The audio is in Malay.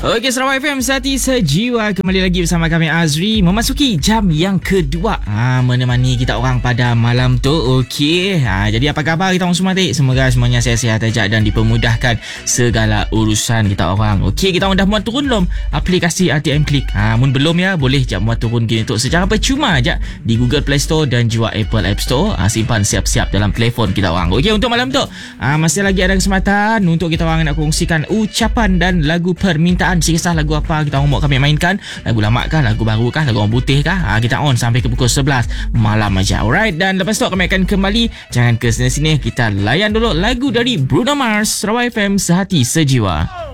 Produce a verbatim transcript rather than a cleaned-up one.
Okey, Sarawak F M Sehati Sejiwa kembali lagi bersama kami Azri memasuki jam yang kedua. Ha, menemani kita orang pada malam tu. Okey. Ha, jadi apa khabar kita orang semua tadi? Semoga semuanya sihat-sihat saja dan dipermudahkan segala urusan kita orang. Okey, kita orang dah muat turun belum aplikasi R T M Click? Ha, mun belum ya, boleh jap muat turun gini tu secara percuma aja di Google Play Store dan juga Apple App Store. Ha, simpan siap-siap dalam telefon kita orang. Okey, untuk malam tu ha, masih lagi ada kesempatan untuk kita orang nak kongsikan ucapan dan lagu permintaan. Kisah lagu apa kita orang mau kami mainkan, lagu lama kah, lagu baru kah, lagu orang putih kah, ha, kita on sampai ke pukul sebelas malam aja. Alright, dan lepas tu kami akan kembali. Jangan ke sini-sini, kita layan dulu lagu dari Bruno Mars. Sarawak F M Sehati Sejiwa.